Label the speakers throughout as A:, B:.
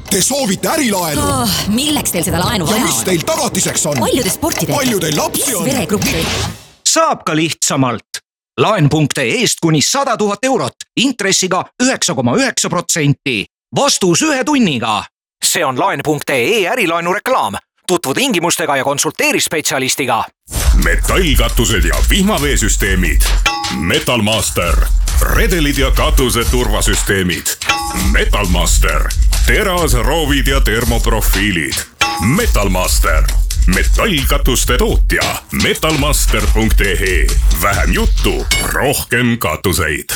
A: Te soovite ärilaenu?
B: Milleks teil seda laenu vaja on?
A: Ja mis teil tagatiseks on?
B: Palju te sporti teete?
A: Palju teil lapsi on?
B: Veregruppi.
C: Saab ka lihtsamalt. Laen.ee-st kuni 100 000 eurot, intressiga 9,9%. Vastus 1 tunniga. See on Laen.ee ärilaenu reklaam. Tutvu tingimustega ja konsulteeri spetsialistiga.
D: Metallkatused ja vihmaveesüsteemid. Metalmaster. Redelid ja katuse turvasüsteemid. Metalmaster. Teras, roovid ja termoprofiilid. Metalmaster. Metallkatuste tootja. Metalmaster.ee. Vähem juttu, rohkem katuseid.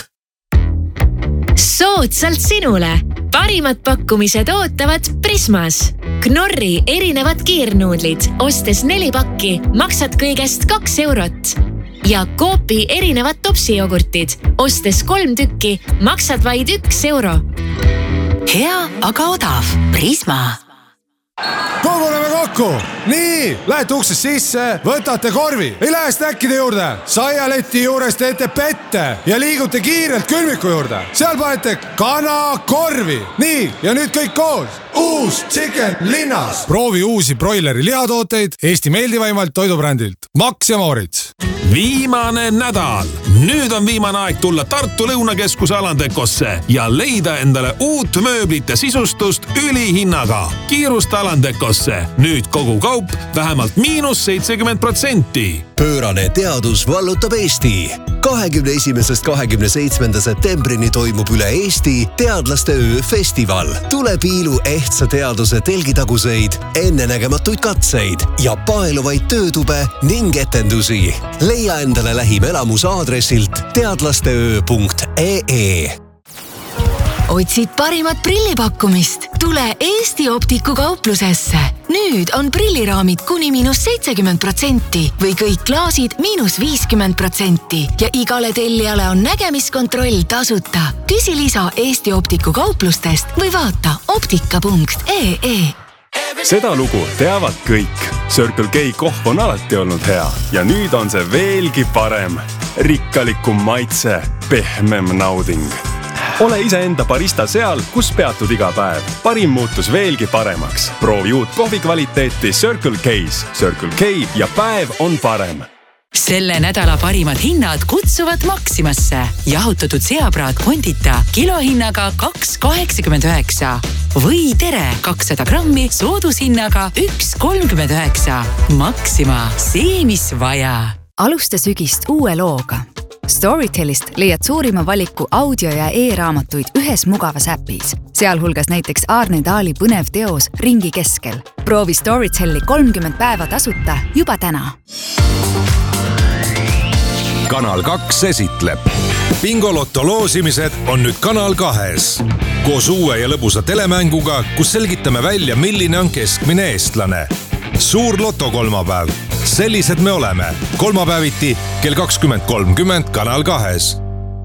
E: Soodsalt sinule. Parimad pakkumised ootavad Prismas. Knorri erinevad kiirnuudlid. Ostes 4 pakki, maksad kõigest 2 eurot. Ja Coopi erinevad topsijogurtid. Ostes 3 tükki, maksad vaid 1 euro.
B: Hea, aga odav. Prisma.
F: Koguneme kokku! Nii, lähete uksest sisse, võtate korvi, ei lähe snäkkide juurde. Saialeti juures teete pette ja liigute kiirelt külmiku juurde. Seal panete kanakorvi. Nii, ja nüüd kõik koos. Uus Chicken linnas. Proovi uusi broileri lihatooteid Eesti meeldivaimalt toidubrändilt. Max ja Moritz.
G: Viimane nädal. Nüüd on viimane aeg tulla Tartu Lõunakeskuse Alandekosse ja leida endale uut mööblit ja sisustust ülihinnaga. Kiirusta Alandekosse. Nüüd kogu kaup vähemalt -70%.
H: Pöörane teadus vallutab Eesti. 21.–27. septembrini toimub üle Eesti teadlaste öö festival. Tule piilu ehtsa teaduse telgitaguseid, ennenägematuid katseid ja paeluvaid töötube ning etendusi. Leia endale lähim elamus aadressilt teadlasteöö.ee.
I: Otsid parimat prillipakkumist? Tule Eesti Optiku kauplusesse. Nüüd on prilliraamid kuni -70% või kõik klaasid -50% ja igale tellijale on nägemiskontroll tasuta. Küsi lisa Eesti Optiku kauplustest või vaata optika.ee.
J: Seda lugu teavad kõik. Circle K kohv on alati olnud hea ja nüüd on see veelgi parem. Rikkalikum maitse, pehmem nauding. Ole iseenda barista seal, kus peatud iga päev. Parim muutus veelgi paremaks. Proovi uut kohvikvaliteeti Circle K's. Circle K ja päev on parem.
B: Selle nädala parimad hinnad kutsuvad Maximasse. Jahutatud seapraad kondita kilohinnaga 2,89. Või tere 200 grammi soodushinnaga 1,39. Maxima, see mis vaja.
K: Alusta sügist uue looga. Storytelist leiad suurima valiku audio- ja e-raamatuid ühes mugavas äpis. Sealhulgas näiteks Aarne Taali põnev teos Ringi keskel. Proovi Storyteli 30 päeva tasuta juba täna.
L: Kanal 2 esitleb. Bingolotto loosimised on nüüd Kanal 2-s. Koos uue ja lõbusa telemänguga, kus selgitame välja, milline on keskmine eestlane. Suur lotokolmapäev. Sellised me oleme. Kolmapäeviti kell 20.30 Kanal 2-s.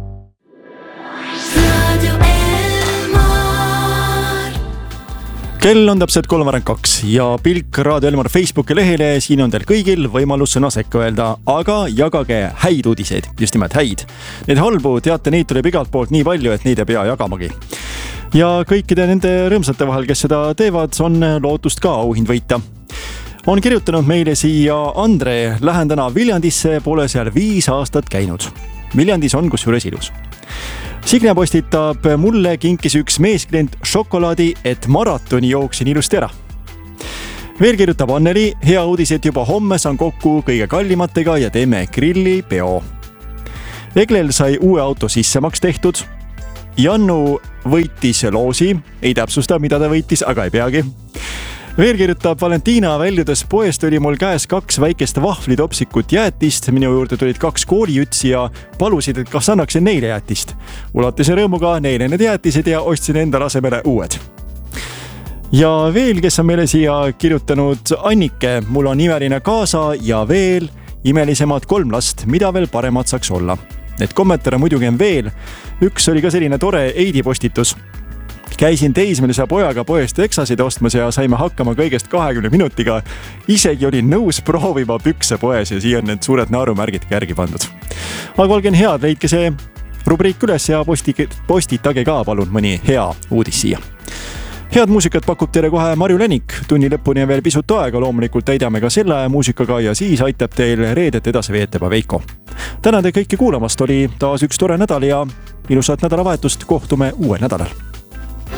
M: Kell on täpselt 3:02 ja pilk Raadio Elmar Facebooki lehele. Siin on teil kõigil võimalus sõna sekka öelda, aga jagage häid uudiseid, just nimelt häid. Need halbu, teate, neid tuleb igalt poolt nii palju, et neid ei pea jagamagi. Ja kõikide nende rõõmsate vahel, kes seda teevad, on lootust ka auhind võita. On kirjutanud meile siia Andre. Lähen täna Viljandisse, pole seal 5 aastat käinud. Viljandis on kusjuures ilus. Signe postitab, mulle kinkis üks meesklient šokolaadi, et maratoni jooksin ilusti ära. Veel kirjutab Anneli, hea uudis, et juba homme saan kokku kõige kallimatega ja teeme grillipeo. Eglel sai uue auto sissemaks tehtud. Jannu võitis loosi, ei täpsusta, mida ta võitis, aga ei peagi. Veel kirjutab Valentina, väljudes poest oli mul käes 2 väikest vahvlitopsikut jäätist. Minu juurde tulid 2 koolijütsi ja palusid, et kas annaksin neile jäätist. Ulatasin rõõmuga neile need jäätised ja ostsin enda asemele uued. Ja veel, kes on meile siia kirjutanud, Annike, mul on imeline kaasa ja veel imelisemad 3 last, mida veel paremad saaks olla. Need kommentaare muidugi on veel. Üks oli ka selline tore Eidi postitus. Käisin teismelise pojaga poest eksasid ostmas ja saime hakkama kõigest 20 minutiga. Isegi olin nõus proovima pükse poes ja siia on need suured naarumärgid järgi pandud. Aga olgen head, leidke see rubriik üles ja postitage ka palun mõni hea uudis siia. Head muusikat pakub teile kohe Marju Lenik. Tunni lõpuni on veel pisut aega, loomulikult täidame ka selle muusikaga ja siis aitab teil reedet edasi veetaba Veiko. Tänan te kõiki kuulamast, oli taas üks tore nädal ja ilusat nädalavahetust, kohtume uuel nädalal.